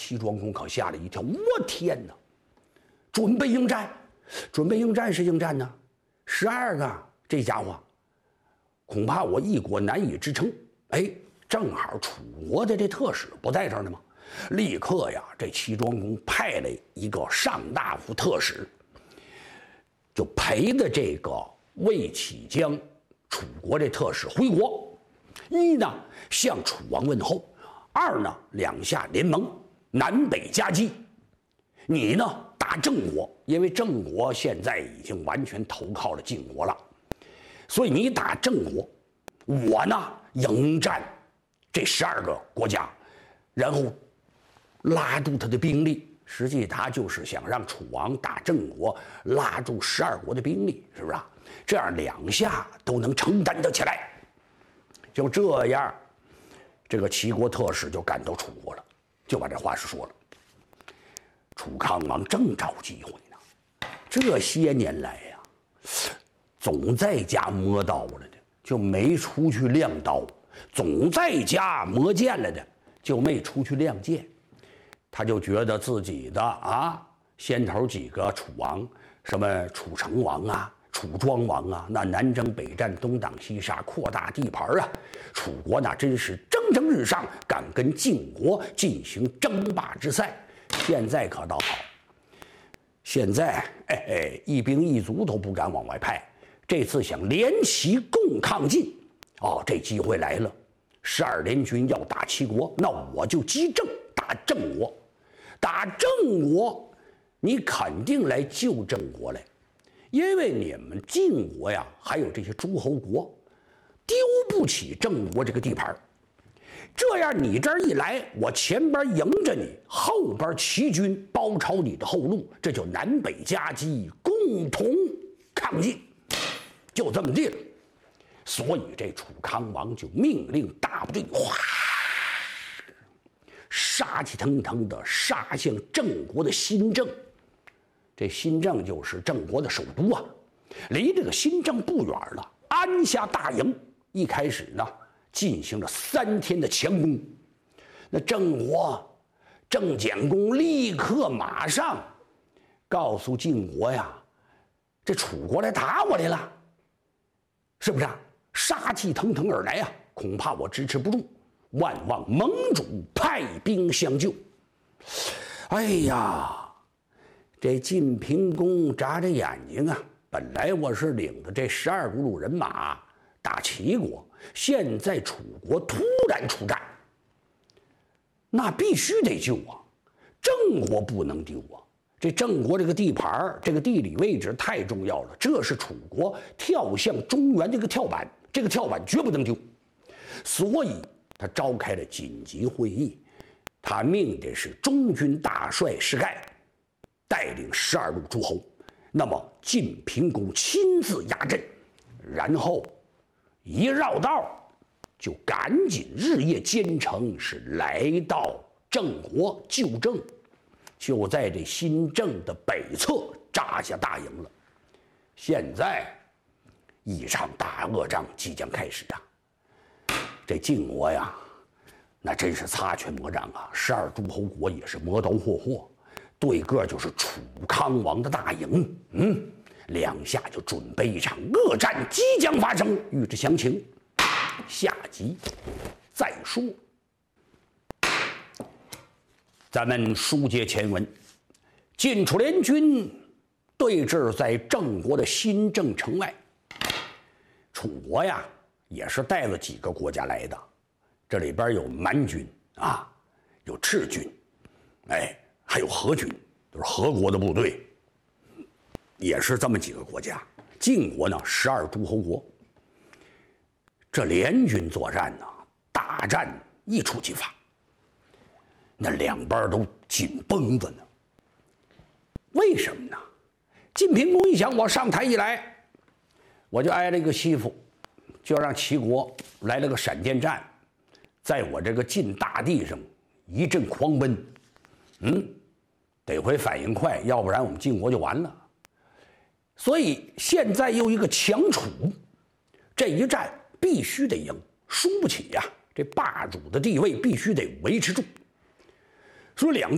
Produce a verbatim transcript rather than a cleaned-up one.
齐庄公可吓了一跳，我天哪！准备应战，准备应战是应战呢，十二个这家伙，恐怕我一国难以支撑。哎，正好楚国的这特使不在这儿呢吗？立刻呀，这齐庄公派了一个上大夫特使，就陪着这个魏启将楚国这特使回国。一呢，向楚王问候；二呢，两下联盟，南北夹击。你呢，打郑国，因为郑国现在已经完全投靠了晋国了，所以你打郑国，我呢迎战这十二个国家，然后拉住他的兵力。实际他就是想让楚王打郑国，拉住十二国的兵力，是不是啊？这样两下都能承担得起来。就这样，这个齐国特使就赶到楚国了，就把这话说了。楚康王正找机会呢，这些年来呀，总在家磨刀了的，就没出去亮刀；总在家磨剑了的，就没出去亮剑。他就觉得自己的啊，先头几个楚王，什么楚成王啊、楚庄王啊，那南征北战、东挡西杀，扩大地盘啊，楚国那真是蒸蒸日上，敢跟晋国进行争霸之赛。现在可倒好，现在哎哎，一兵一卒都不敢往外派，这次想联齐共抗晋，哦，这机会来了。十二联军要打齐国，那我就击郑，打郑国。打郑国，你肯定来救郑国来，因为你们晋国呀，还有这些诸侯国，丢不起郑国这个地盘。这样你这儿一来，我前边迎着你，后边齐军包抄你的后路，这就南北夹击，共同抗晋，就这么地了。所以这楚康王就命令大部队哗，杀气腾腾的杀向郑国的新郑。这新郑就是郑国的首都啊，离这个新郑不远了，安下大营。一开始呢，进行了三天的强攻。那郑国郑简公立刻马上告诉晋国呀，这楚国来打我来了，是不是啊？杀气腾腾而来啊，恐怕我支持不住，万望盟主派兵相救。哎呀，这晋平公眨着眼睛啊，本来我是领着这十二股路人马打齐国，现在楚国突然出战，那必须得救啊！郑国不能丢啊！这郑国这个地盘，这个地理位置太重要了，这是楚国跳向中原这个跳板，这个跳板绝不能丢。所以他召开了紧急会议，他命的是中军大帅士盖带领十二路诸侯，那么晋平公亲自压阵，然后一绕道就赶紧日夜兼程，是来到郑国救郑，就在这新郑的北侧扎下大营了。现在一场大恶仗即将开始啊！这晋国呀，那真是擦拳磨掌啊！十二诸侯国也是磨刀霍霍，对个就是楚康王的大营，嗯，两下就准备一场恶战即将发生。欲知详情，下集再说。咱们书接前文，晋楚联军对峙在郑国的新郑城外。楚国呀，也是带了几个国家来的，这里边有蛮军啊，有赤军，哎，还有何军，都是何国的部队，也是这么几个国家。晋国呢，十二诸侯国。这联军作战呢，大战一触即发，那两边都紧绷着呢。为什么呢？晋平公一想，我上台一来，我就挨了一个欺负，就让齐国来了个闪电战，在我这个晋大地上一阵狂奔，嗯，得回反应快，要不然我们晋国就完了。所以现在又一个强楚，这一战必须得赢，输不起呀、啊！这霸主的地位必须得维持住。说两